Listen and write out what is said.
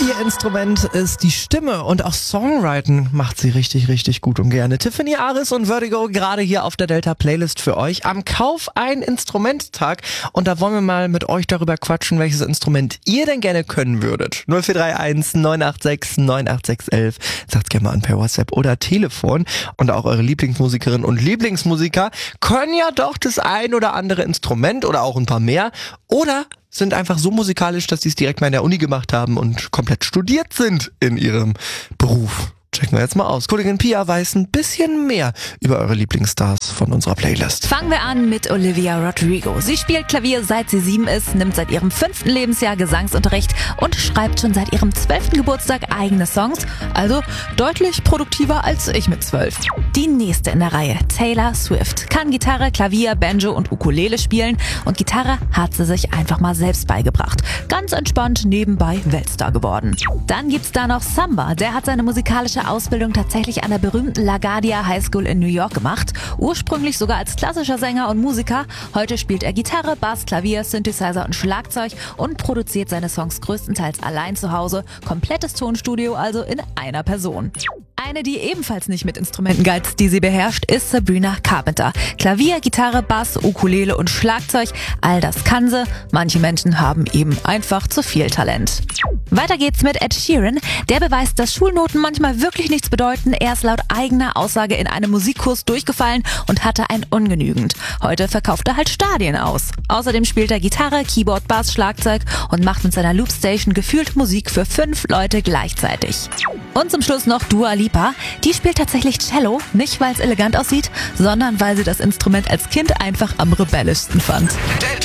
Ihr Instrument ist die Stimme und auch Songwriting macht sie richtig, richtig gut und gerne. Tiffany Aris und Vertigo gerade hier auf der Delta Playlist für euch am Kauf ein Instrument-Tag. Und da wollen wir mal mit euch darüber quatschen, welches Instrument ihr denn gerne können würdet. 0431 986 98611. Sagt gerne mal an per WhatsApp oder Telefon. Und auch eure Lieblingsmusikerinnen und Lieblingsmusiker können ja doch das ein oder andere Instrument oder auch ein paar mehr. Oder sind einfach so musikalisch, dass sie es direkt mal in der Uni gemacht haben und komplett studiert sind in ihrem Beruf. Checken wir jetzt mal aus. Kollegin Pia weiß ein bisschen mehr über eure Lieblingsstars von unserer Playlist. Fangen wir an mit Olivia Rodrigo. Sie spielt Klavier seit sie 7 ist, nimmt seit ihrem 5. Lebensjahr Gesangsunterricht und schreibt schon seit ihrem 12. Geburtstag eigene Songs. Also deutlich produktiver als ich mit 12. Die nächste in der Reihe, Taylor Swift. Kann Gitarre, Klavier, Banjo und Ukulele spielen und Gitarre hat sie sich einfach mal selbst beigebracht. Ganz entspannt nebenbei Weltstar geworden. Dann gibt's da noch Samba. Der hat seine musikalische Ausbildung tatsächlich an der berühmten LaGuardia High School in New York gemacht. Ursprünglich sogar als klassischer Sänger und Musiker. Heute spielt er Gitarre, Bass, Klavier, Synthesizer und Schlagzeug und produziert seine Songs größtenteils allein zu Hause. Komplettes Tonstudio also in einer Person. Eine, die ebenfalls nicht mit Instrumenten geizt, die sie beherrscht, ist Sabrina Carpenter. Klavier, Gitarre, Bass, Ukulele und Schlagzeug, all das kann sie. Manche Menschen haben eben einfach zu viel Talent. Weiter geht's mit Ed Sheeran. Der beweist, dass Schulnoten manchmal wirklich nichts bedeuten. Er ist laut eigener Aussage in einem Musikkurs durchgefallen und hatte ein Ungenügend. Heute verkauft er halt Stadien aus. Außerdem spielt er Gitarre, Keyboard, Bass, Schlagzeug und macht mit seiner Loopstation gefühlt Musik für 5 Leute gleichzeitig. Und zum Schluss noch Dua Lipa. Die spielt tatsächlich Cello, nicht weil es elegant aussieht, sondern weil sie das Instrument als Kind einfach am rebellischsten fand.